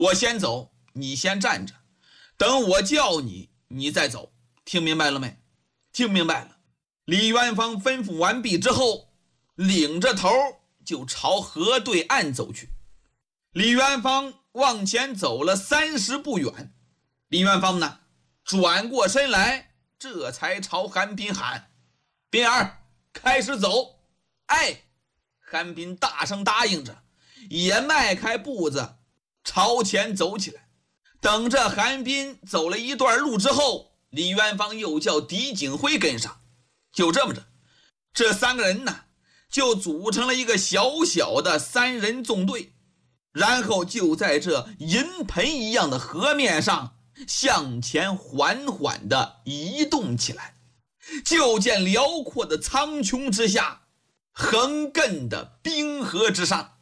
我先走，你先站着，等我叫你，你再走。听明白了没？听明白了。李元芳吩咐完毕之后，领着头就朝河对岸走去。李元芳往前走了30步远，李元芳呢转过身来，这才朝韩冰喊：冰儿，开始走。哎，韩冰大声答应着，也迈开步子朝前走起来。等着韩冰走了一段路之后，李元芳又叫狄景辉跟上。就这么着，这3个人呢就组成了一个小小的3人纵队，然后就在这银盆一样的河面上向前缓缓地移动起来。就见辽阔的苍穹之下，横亘的冰河之上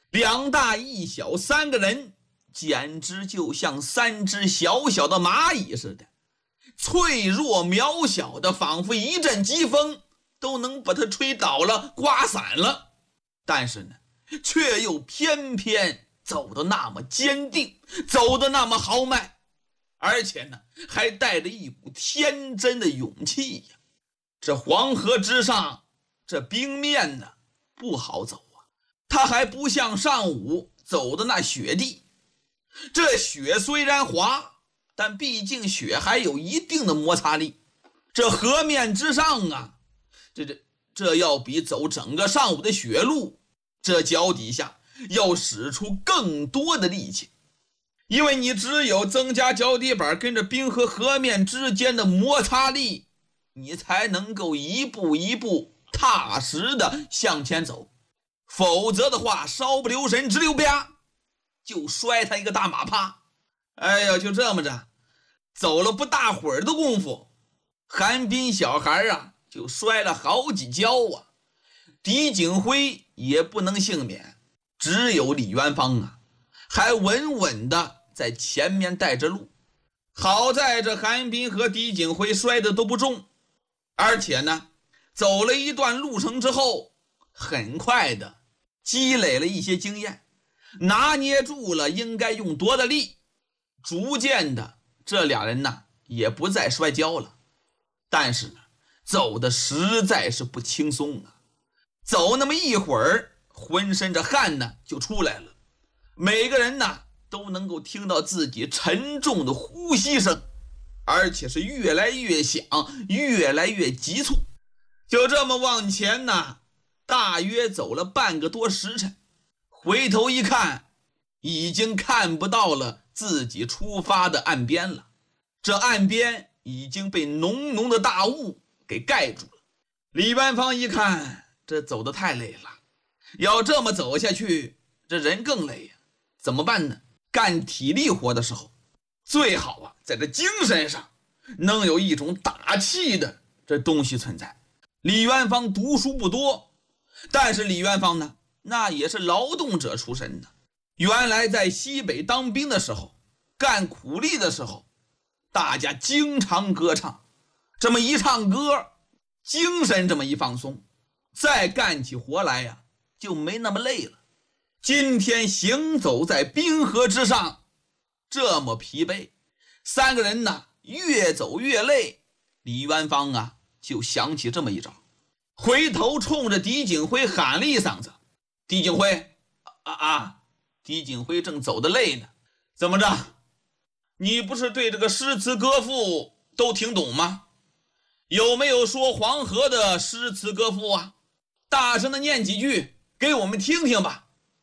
，2大1小3个人简直就像3只小小的蚂蚁似的，脆弱渺小的，仿佛一阵疾风都能把它吹倒了，刮散了。但是呢，却又偏偏走得那么坚定，走得那么豪迈，而且呢，还带着一股天真的勇气呀。这黄河之上，这冰面呢不好走啊，它还不像上午走的那雪地。这雪虽然滑，但毕竟雪还有一定的摩擦力。这河面之上啊，这要比走整个上午的雪路，这脚底下要使出更多的力气。因为你只有增加脚底板跟着冰和河面之间的摩擦力，你才能够一步一步踏实的向前走。否则的话，稍不留神直溜啪就摔他一个大马趴。哎呀，就这么着，走了不大会儿的功夫，韩冰小孩啊就摔了好几跤啊。狄景辉也不能幸免，只有李元芳啊还稳稳的在前面带着路。好在这韩冰和狄景辉摔的都不重，而且呢走了一段路程之后，很快的积累了一些经验，拿捏住了应该用多大力，逐渐的这俩人呢也不再摔跤了。但是呢走的实在是不轻松啊，走那么一会儿，浑身这汗呢就出来了，每个人呢都能够听到自己沉重的呼吸声，而且是越来越响，越来越急促。就这么往前呢，大约走了半个多时辰，回头一看，已经看不到了自己出发的岸边了。这岸边已经被浓浓的大雾给盖住了。李元芳一看，这走得太累了，要这么走下去，这人更累呀。怎么办呢？干体力活的时候，最好啊，在这精神上能有一种打气的这东西存在。李元芳读书不多，但是李元芳呢，那也是劳动者出身的。原来在西北当兵的时候，干苦力的时候，大家经常歌唱。这么一唱歌，精神这么一放松，再干起活来呀，就没那么累了。今天行走在冰河之上，这么疲惫，3个人呢越走越累。李元芳啊就想起这么一招，回头冲着狄景辉喊了一嗓子：狄景辉狄景辉正走得累呢。怎么着，你不是对这个诗词歌赋都听懂吗？有没有说黄河的诗词歌赋啊？大声的念几句给我们听听吧。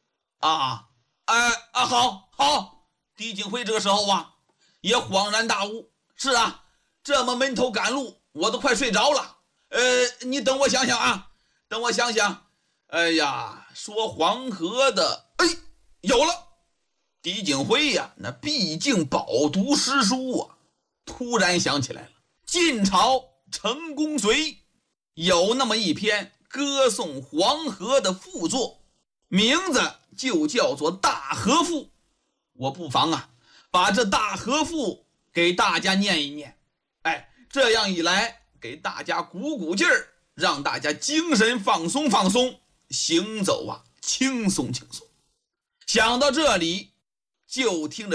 好。狄景辉这个时候啊也恍然大悟，是啊，这么闷头赶路，我都快睡着了。你等我想想啊，等我想想。哎呀，说黄河的，有了。狄景辉呀，那毕竟饱读诗书啊，突然想起来了，晋朝程公随有那么一篇歌颂黄河的赋作，名字就叫做《大河赋》。我不妨啊把这《大河赋》给大家念一念，这样一来给大家鼓鼓劲儿，让大家精神放松放松，行走啊轻松轻松。想到这里， 就听着